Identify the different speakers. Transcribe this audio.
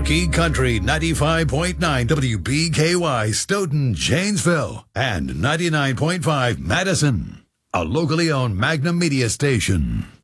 Speaker 1: Rocky Country 95.9 WBKY Stoughton, Janesville, and 99.5 Madison. A locally owned Magnum Media station.